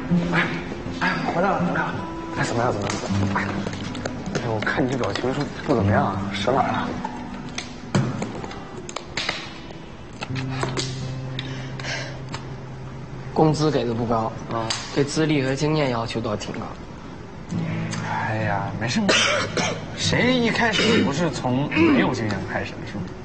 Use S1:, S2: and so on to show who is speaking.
S1: 哎，回来了，哎，怎么样？哎，我看你这表情说不怎么样啊，折哪儿了？
S2: 工资给的不高啊，对资历和经验要求都挺高。
S1: 哎呀，没事，谁一开始不是从没有经验开始的，是吧？